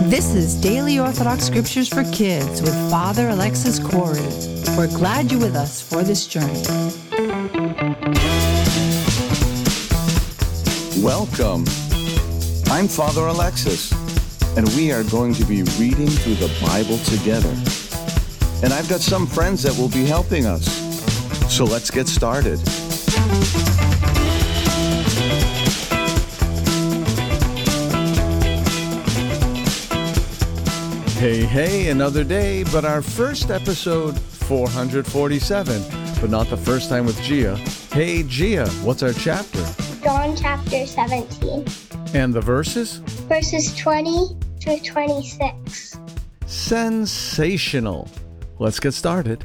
This is Daily Orthodox Scriptures for Kids with Father Alexis Corey. We're glad you're with us for this journey. Welcome. I'm Father Alexis, and we are going to be reading through the Bible together. And I've got some friends that will be helping us. So let's get started. Hey, another day, but our first episode, 447, but not the first time with Gia. Hey, Gia, what's our chapter? John chapter 17. And the verses? Verses 20 through 26. Sensational. Let's get started.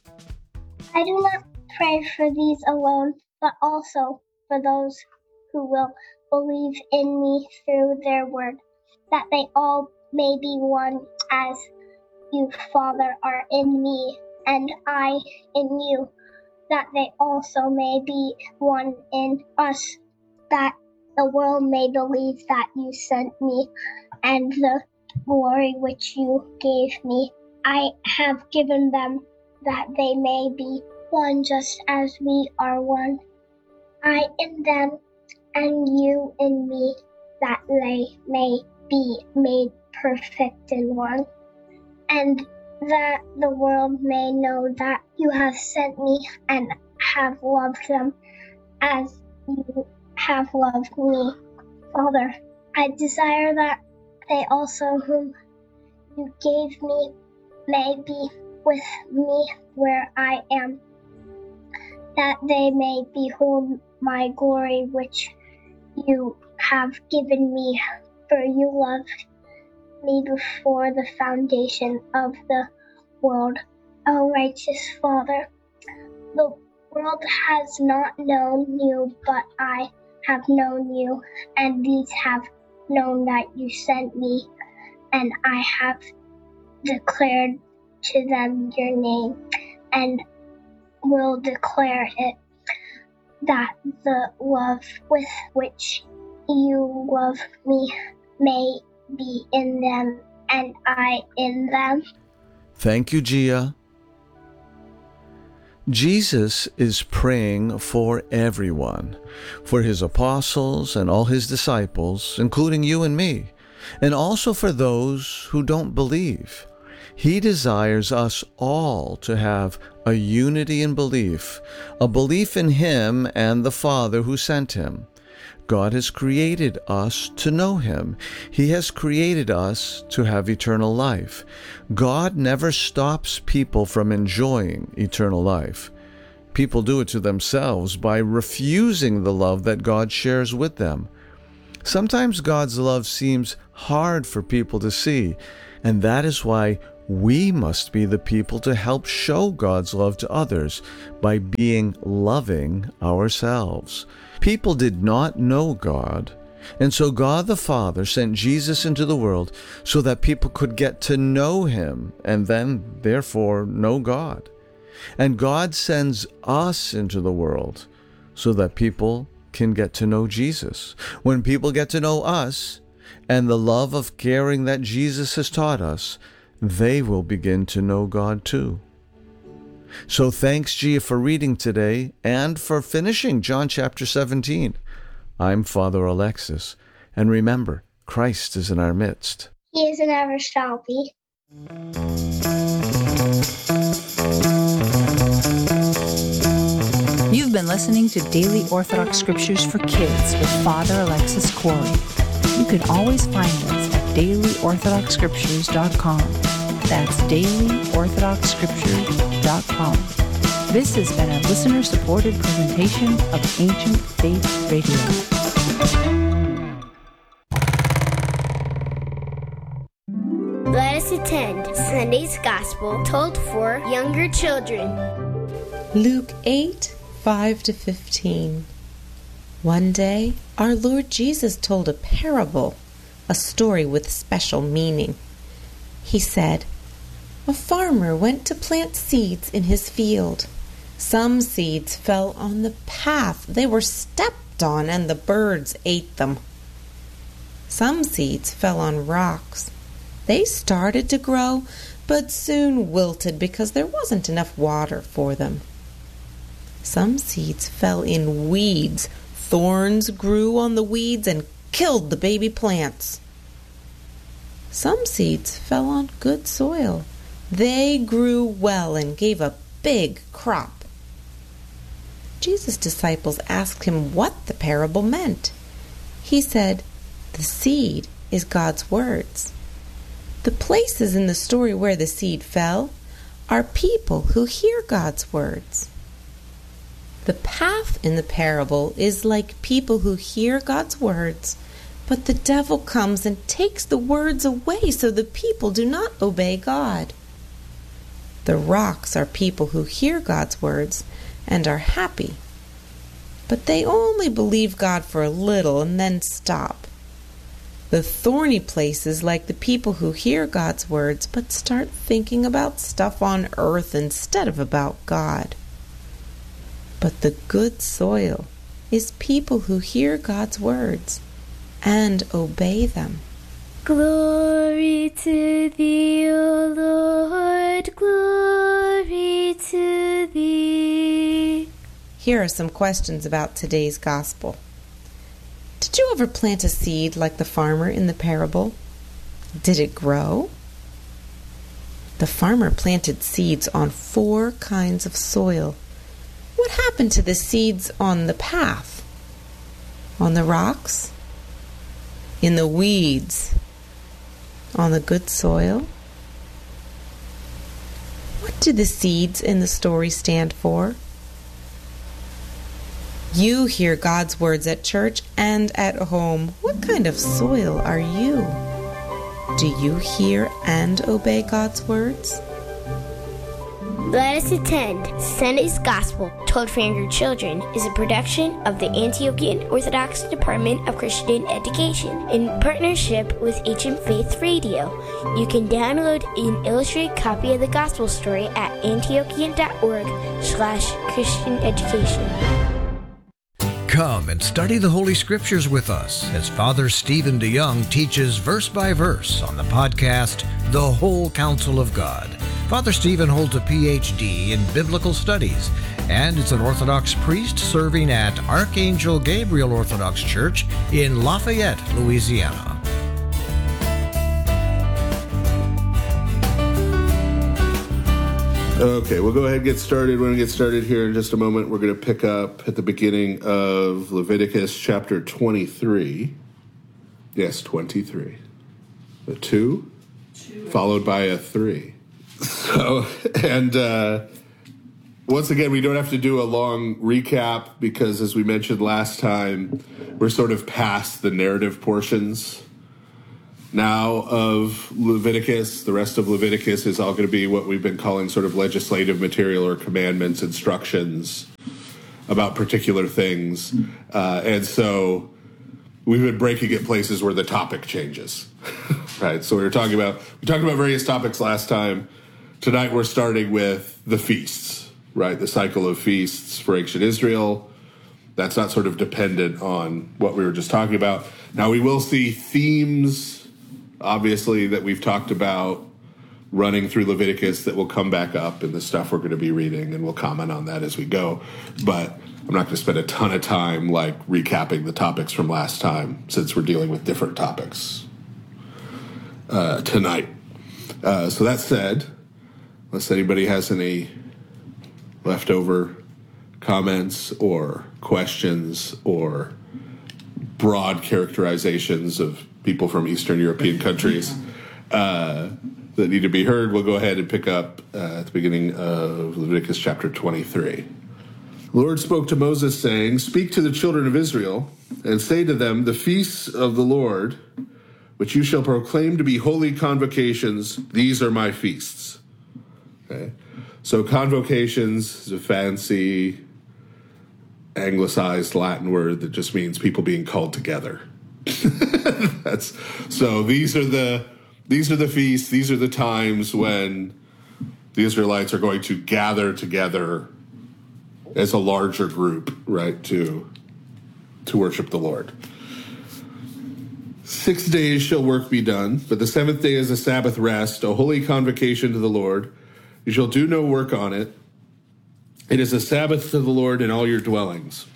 I do not pray for these alone, but also for those who will believe in me through their word, that they all may be one, as you, Father, are in me, and I in you, that they also may be one in us, that the world may believe that you sent me, and the glory which you gave me, I have given them, that they may be one just as we are one. I in them, and you in me, that they may be made perfect in one, and that the world may know that you have sent me and have loved them as you have loved me. Father, I desire that they also whom you gave me may be with me where I am, that they may behold my glory which you have given me, for you loved me before the foundation of the world. O righteous Father, the world has not known you, but I have known you, and these have known that you sent me, and I have declared to them your name, and will declare it, that the love with which you love me may be in them, and I in them. Thank you, Gia. Jesus is praying for everyone, for his apostles and all his disciples, including you and me, and also for those who don't believe. He desires us all to have a unity in belief, a belief in him and the Father who sent him. God has created us to know him. He has created us to have eternal life. God never stops people from enjoying eternal life. People do it to themselves by refusing the love that God shares with them. Sometimes God's love seems hard for people to see, and that is why we must be the people to help show God's love to others by being loving ourselves. People did not know God, and so God the Father sent Jesus into the world so that people could get to know him and then, therefore, know God. And God sends us into the world so that people can get to know Jesus. When people get to know us and the love of caring that Jesus has taught us, they will begin to know God too. So thanks, Gia, for reading today and for finishing John chapter 17. I'm Father Alexis, and remember, Christ is in our midst. He is and ever shall be. You've been listening to Daily Orthodox Scriptures for Kids with Father Alexis Corey. You can always find us at dailyorthodoxscriptures.com. That's dailyorthodoxscriptures.com. This has been a listener-supported presentation of Ancient Faith Radio. Let us attend Sunday's Gospel told for younger children. Luke 8:5-15. One day, our Lord Jesus told a parable, a story with special meaning. He said, "A farmer went to plant seeds in his field. Some seeds fell on the path. They were stepped on, and the birds ate them. Some seeds fell on rocks. They started to grow, but soon wilted because there wasn't enough water for them. Some seeds fell in weeds. Thorns grew on the weeds and killed the baby plants. Some seeds fell on good soil. They grew well and gave a big crop. Jesus' disciples asked him what the parable meant. He said, "The seed is God's words." The places in the story where the seed fell are people who hear God's words. The path in the parable is like people who hear God's words, but the devil comes and takes the words away so the people do not obey God. The rocks are people who hear God's words and are happy, but they only believe God for a little and then stop. The thorny places like the people who hear God's words but start thinking about stuff on earth instead of about God. But the good soil is people who hear God's words and obey them. Glory to thee, O Lord, glory to thee. Here are some questions about today's gospel. Did you ever plant a seed like the farmer in the parable? Did it grow? The farmer planted seeds on 4 kinds of soil. What happened to the seeds on the path? On the rocks? In the weeds? On the good soil? What do the seeds in the story stand for? You hear God's words at church and at home. What kind of soil are you? Do you hear and obey God's words? Let Us Attend Sunday's Gospel Told for Younger Children is a production of the Antiochian Orthodox Department of Christian Education in partnership with HM Faith Radio. You can download an illustrated copy of the Gospel story at antiochian.org/Christian education. Come and study the Holy Scriptures with us as Father Stephen DeYoung teaches verse by verse on the podcast, The Whole Counsel of God. Father Stephen holds a Ph.D. in Biblical Studies and is an Orthodox priest serving at Archangel Gabriel Orthodox Church in Lafayette, Louisiana. Okay, we'll go ahead and get started. We're going to get started here in just a moment. We're going to pick up at the beginning of Leviticus chapter 23. Yes, 23. A 2, followed by a 3. So, and once again, we don't have to do a long recap because, as we mentioned last time, we're sort of past the narrative portions now of Leviticus. The rest of Leviticus is all going to be what we've been calling sort of legislative material or commandments, instructions about particular things. And so we've been breaking at places where the topic changes, right? So we talked about various topics last time. Tonight we're starting with the feasts, right? The cycle of feasts for ancient Israel. That's not sort of dependent on what we were just talking about. Now we will see themes, obviously, that we've talked about running through Leviticus that will come back up in the stuff we're going to be reading, and we'll comment on that as we go. But I'm not going to spend a ton of time like recapping the topics from last time since we're dealing with different topics tonight. So that said, unless anybody has any leftover comments or questions or broad characterizations of people from Eastern European countries that need to be heard, we'll go ahead and pick up at the beginning of Leviticus chapter 23. The Lord spoke to Moses, saying, "Speak to the children of Israel, and say to them, the feasts of the Lord, which you shall proclaim to be holy convocations, these are my feasts." Okay? So convocations is a fancy anglicized Latin word that just means people being called together. So these are the feasts, these are the times when the Israelites are going to gather together as a larger group, right, to worship the Lord. 6 days shall work be done, but the seventh day is a Sabbath rest, a holy convocation to the Lord. You shall do no work on it. It is a Sabbath to the Lord in all your dwellings.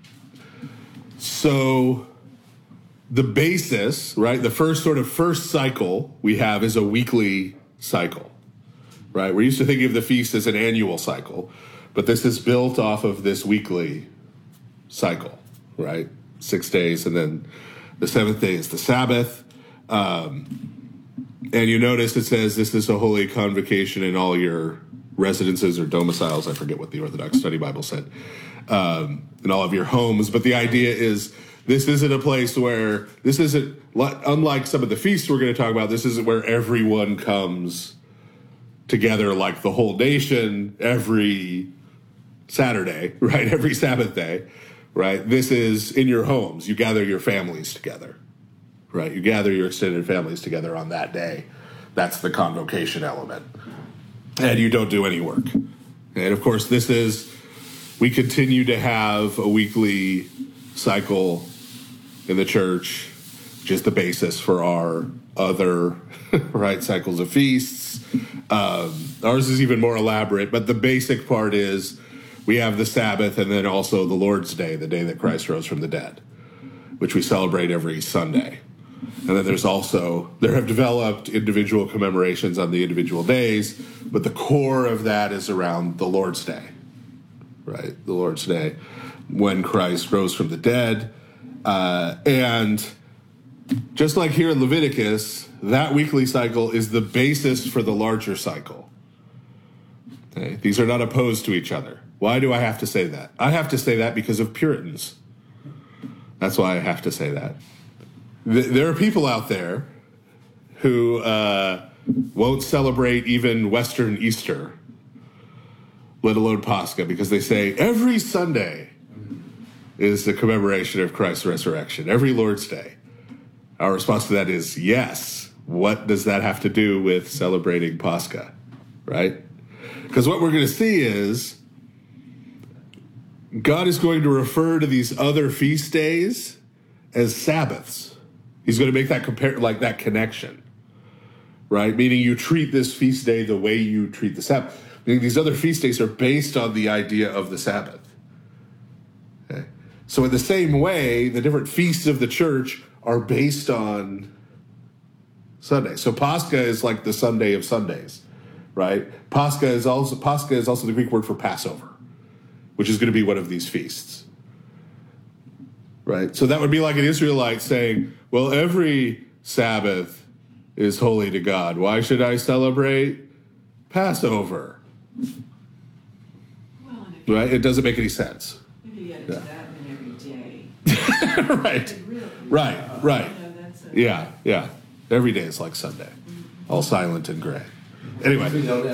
So the basis, right, the first cycle we have is a weekly cycle, right? We're used to thinking of the feast as an annual cycle, but this is built off of this weekly cycle, right? 6 days, and then the seventh day is the Sabbath. And you notice it says this is a holy convocation in all your residences or domiciles. I forget what the Orthodox Study Bible said. In all of your homes. But the idea is this isn't a place where, this isn't, unlike some of the feasts we're going to talk about, this isn't where everyone comes together like the whole nation every Saturday, right? Every Sabbath day, right? This is in your homes. You gather your families together, right? You gather your extended families together on that day. That's the convocation element. And you don't do any work. And of course, we continue to have a weekly cycle in the church, which is the basis for our other, right, cycles of feasts. Ours is even more elaborate, but the basic part is we have the Sabbath and then also the Lord's Day, the day that Christ rose from the dead, which we celebrate every Sunday. And then there have developed individual commemorations on the individual days, but the core of that is around the Lord's Day, right? The Lord's Day, when Christ rose from the dead. And just like here in Leviticus, that weekly cycle is the basis for the larger cycle. Okay? These are not opposed to each other. Why do I have to say that? I have to say that because of Puritans. That's why I have to say that. There are people out there who won't celebrate even Western Easter, let alone Pascha, because they say every Sunday is the commemoration of Christ's resurrection, every Lord's Day. Our response to that is yes. What does that have to do with celebrating Pascha, right? Because what we're going to see is God is going to refer to these other feast days as Sabbaths. He's going to make that connection, right? Meaning you treat this feast day the way you treat the Sabbath. Meaning these other feast days are based on the idea of the Sabbath. Okay? So in the same way, the different feasts of the church are based on Sunday. So Pascha is like the Sunday of Sundays, right? Pascha is also the Greek word for Passover, which is going to be one of these feasts. Right? So that would be like an Israelite saying, well, every Sabbath is holy to God. Why should I celebrate Passover? Well, right? It doesn't make any sense. If you get into that in every day. Right. Really, Right. Yeah. Every day is like Sunday. All silent and gray. Anyway.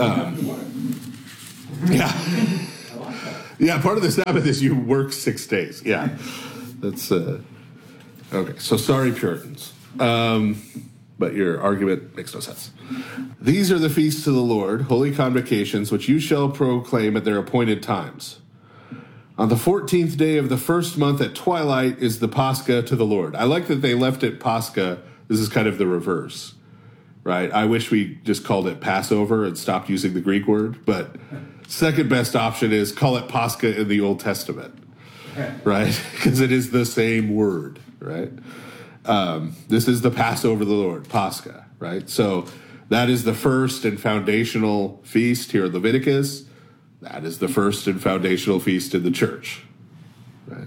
Yeah, part of the Sabbath is you work 6 days. Yeah. That's okay. So sorry, Puritans, but your argument makes no sense. These are the feasts of the Lord, holy convocations, which you shall proclaim at their appointed times. On the 14th day of the first month at twilight is the Pascha to the Lord. I like that they left it Pascha. This is kind of the reverse, right? I wish we just called it Passover and stopped using the Greek word, but second best option is call it Pascha in the Old Testament. Right? Because it is the same word, right? This is the Passover of the Lord, Pascha, right? So that is the first and foundational feast here in Leviticus. That is the first and foundational feast in the church, right?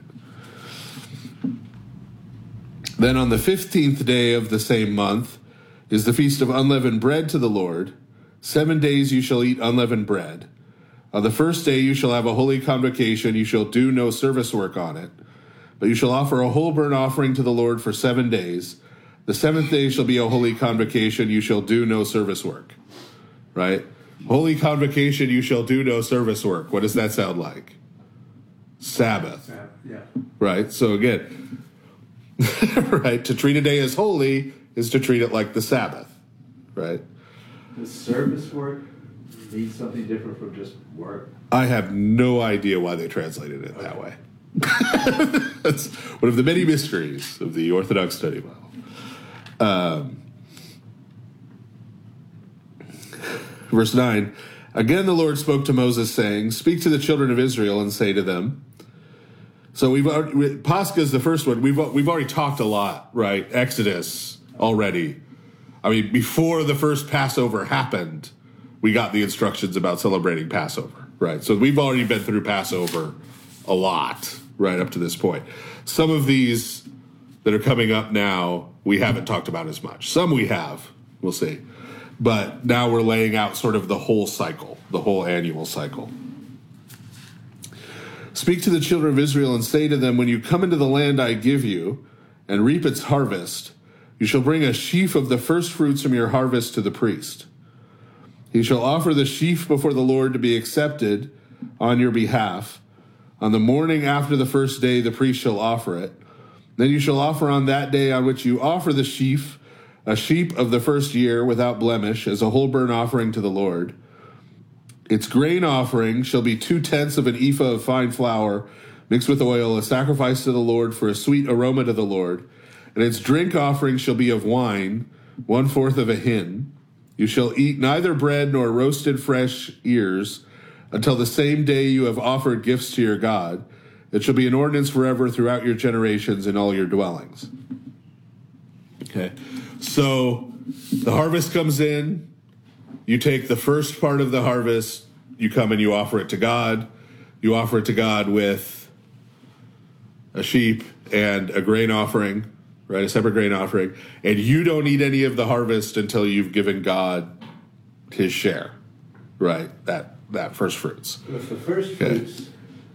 Then on the 15th day of the same month is the feast of unleavened bread to the Lord. 7 days you shall eat unleavened bread. On the first day you shall have a holy convocation. You shall do no service work on it, but you shall offer a whole burnt offering to the Lord for 7 days. The seventh day shall be a holy convocation. You shall do no service work, right? Holy convocation, you shall do no service work. What does that sound like? Sabbath. Yeah. Right? So again, right, to treat a day as holy is to treat it like the Sabbath, right? The service work means something different from just work. I have no idea why they translated it that way. That's one of the many mysteries of the Orthodox Study Bible. Verse 9, again the Lord spoke to Moses, saying, speak to the children of Israel and say to them. So Pascha is the first one. We've already talked a lot, right? Exodus already. I mean, before the first Passover happened, we got the instructions about celebrating Passover, right? So we've already been through Passover a lot, right, up to this point. Some of these that are coming up now, we haven't talked about as much. Some we have, we'll see. But now we're laying out sort of the whole cycle, the whole annual cycle. Speak to the children of Israel and say to them, when you come into the land I give you and reap its harvest, you shall bring a sheaf of the first fruits from your harvest to the priest. He shall offer the sheaf before the Lord to be accepted on your behalf. On the morning after the first day, the priest shall offer it. Then you shall offer on that day on which you offer the sheaf, a sheep of the first year without blemish, as a whole burnt offering to the Lord. Its grain offering shall be 2/10 of an ephah of fine flour mixed with oil, a sacrifice to the Lord for a sweet aroma to the Lord. And its drink offering shall be of wine, 1/4 of a hin. You shall eat neither bread nor roasted fresh ears until the same day you have offered gifts to your God. It shall be an ordinance forever throughout your generations in all your dwellings. Okay. So the harvest comes in, you take the first part of the harvest, you come and you offer it to God. You offer it to God with a sheep and a grain offering, right? A separate grain offering. And you don't eat any of the harvest until you've given God his share, right? That first fruits. With the first fruits,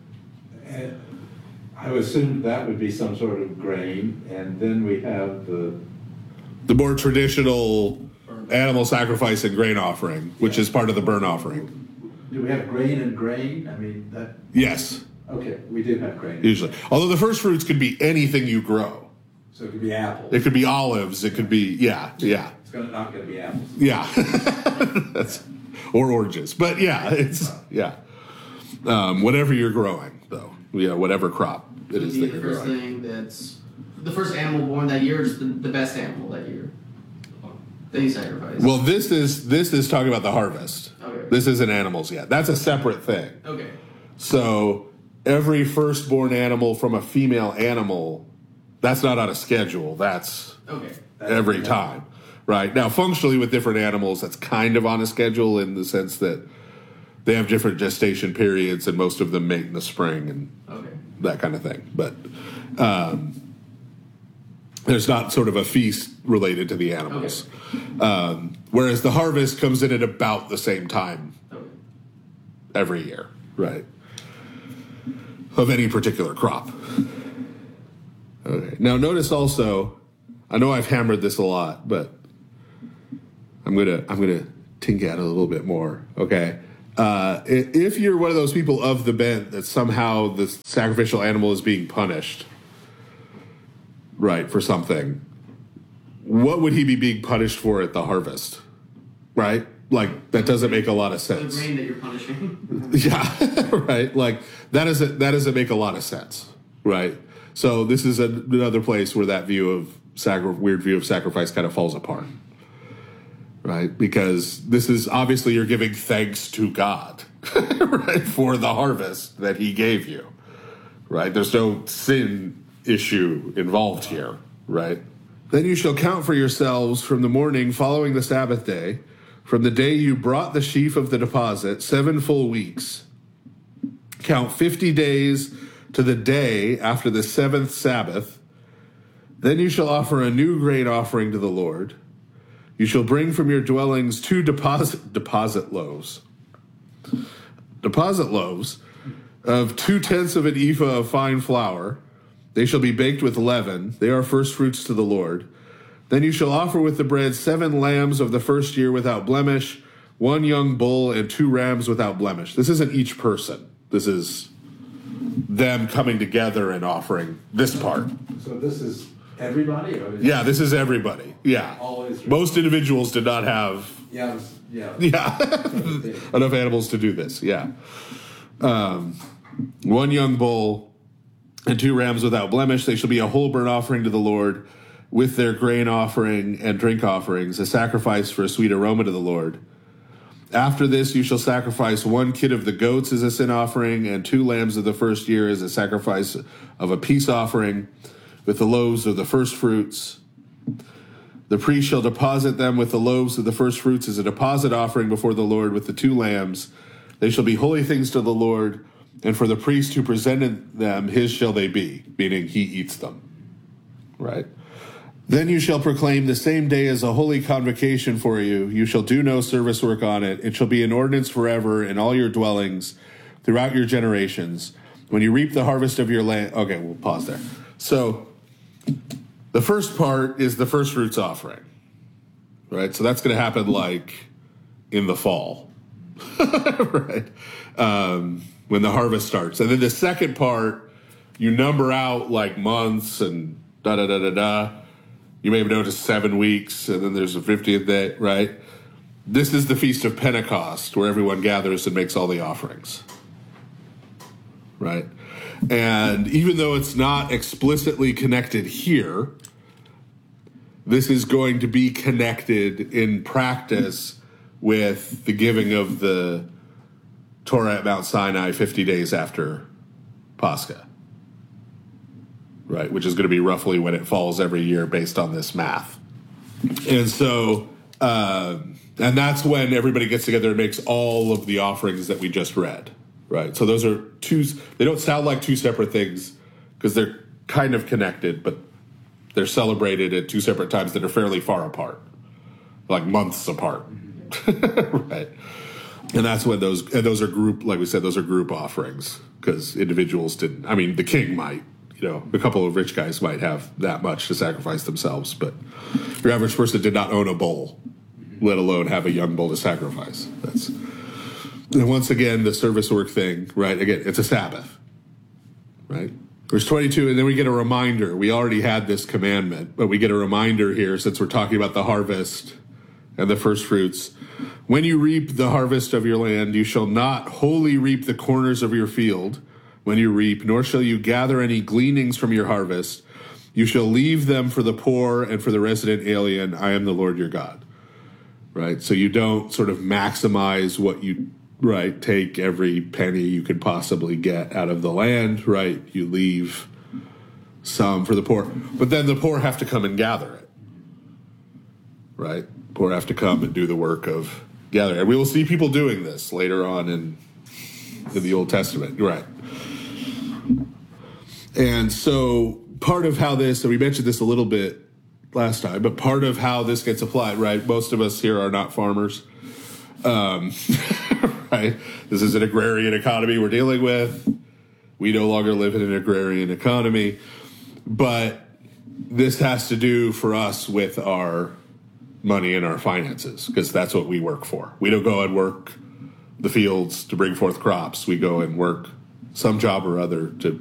I would assume that would be some sort of grain, and then we have the more traditional animal sacrifice and grain offering, which is part of the burnt offering. Do we have grain and grain? I mean, that... Yes. Okay, we do have grain. Usually. Although the first fruits could be anything you grow. So it could be apples. It could be olives. It could be, yeah. It's not going to be apples. Yeah. Or oranges. But yeah, whatever you're growing, though. Yeah, whatever crop it is that you're growing. The first thing that's... The first animal born that year is the best animal that year. Then you sacrifice. Well, this is talking about the harvest. Okay. This isn't animals yet. That's a separate thing. Okay. So every firstborn animal from a female animal, that's not on a schedule. That's every time. Right. Now, functionally with different animals, that's kind of on a schedule in the sense that they have different gestation periods and most of them mate in the spring and that kind of thing. But there's not sort of a feast related to the animals. Whereas the harvest comes in at about the same time every year, right? Of any particular crop. Okay. Now notice also, I know I've hammered this a lot, but I'm gonna tink at it a little bit more. Okay. If you're one of those people of the bent that somehow the sacrificial animal is being punished, right, for something, what would he be being punished for at the harvest? Right? Like, that doesn't make a lot of sense. The grain that you're punishing. Yeah, right? Like, that doesn't make a lot of sense, right? So this is another place where that weird view of sacrifice kind of falls apart, right? Because this is, obviously, you're giving thanks to God, right, for the harvest that he gave you, right? There's no sin issue involved here, right? Then you shall count for yourselves from the morning following the Sabbath day, from the day you brought the sheaf of the deposit, 7 full weeks. Count 50 days to the day after the 7th Sabbath. Then you shall offer a new grain offering to the Lord. You shall bring from your dwellings 2 deposit loaves. Deposit loaves of 2/10 of an ephah of fine flour. They shall be baked with leaven. They are first fruits to the Lord. Then you shall offer with the bread 7 lambs of the first year without blemish, 1 young bull, and 2 rams without blemish. This isn't each person. This is them coming together and offering this part. So this is everybody? Or is Yeah, this is everybody. Yeah. All Israel. Most individuals did not have Yeah. enough animals to do this. Yeah. 1 young bull and 2 rams without blemish. They shall be a whole burnt offering to the Lord. with their grain offering and drink offerings, a sacrifice for a sweet aroma to the Lord. After this, you shall sacrifice 1 kid of the goats as a sin offering, and 2 lambs of the first year as a sacrifice of a peace offering, with the loaves of the first fruits. The priest shall deposit them with the loaves of the first fruits as a deposit offering before the Lord with the 2 lambs. They shall be holy things to the Lord, and for the priest who presented them, his shall they be, meaning he eats them. Right? Then you shall proclaim the same day as a holy convocation for you. You shall do no service work on it. It shall be an ordinance forever in all your dwellings throughout your generations. When you reap the harvest of your land. Okay, we'll pause there. So the first part is the first fruits offering, right? So that's going to happen like in the fall, right? When the harvest starts. And then the second part, you number out like months and da-da-da-da-da. You may have noticed 7 weeks, and then there's a 50th day, right? This is the Feast of Pentecost, where everyone gathers and makes all the offerings, right? And even though it's not explicitly connected here, this is going to be connected in practice with the giving of the Torah at Mount Sinai 50 days after Pascha. Right, which is going to be roughly when it falls every year based on this math. And so, and that's when everybody gets together and makes all of the offerings that we just read, right? So those are they don't sound like 2 separate things because they're kind of connected, but they're celebrated at 2 separate times that are fairly far apart, like months apart, right? And that's when those are group, like we said, those are group offerings because individuals didn't, I mean, the king might. You know, a couple of rich guys might have that much to sacrifice themselves, but your average person did not own a bull, let alone have a young bull to sacrifice. And once again, the service work thing, right? Again, it's a Sabbath, right? Verse 22, and then we get a reminder. We already had this commandment, but we get a reminder here since we're talking about the harvest and the first fruits. When you reap the harvest of your land, you shall not wholly reap the corners of your field when you reap, nor shall you gather any gleanings from your harvest. You shall leave them for the poor and for the resident alien. I am the Lord your God. Right? So you don't sort of maximize what you, right, take every penny you could possibly get out of the land, right? You leave some for the poor. But then the poor have to come and gather it. Right? Poor have to come and do the work of gathering. And we will see people doing this later on in the Old Testament. Right. And so part of how this, and we mentioned this a little bit last time, but part of how this gets applied, right? Most of us here are not farmers, right? This is an agrarian economy we're dealing with. We no longer live in an agrarian economy, but this has to do for us with our money and our finances, because that's what we work for. We don't go and work the fields to bring forth crops. We go and work some job or other to